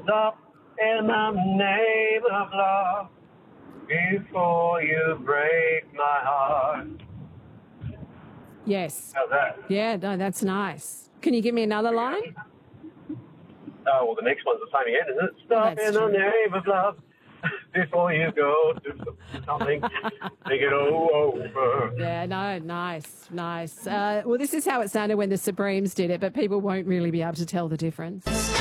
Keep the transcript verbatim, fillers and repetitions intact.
Stop in the name of love before you break my heart. Yes. How's that? Yeah, no, that's nice. Can you give me another line? Oh, well, the next one's the same again, isn't it? Stop that's in the true. name of love before you go do something. Think it all over. Yeah, no, nice, nice. Uh, well, this is how it sounded when the Supremes did it, but people won't really be able to tell the difference.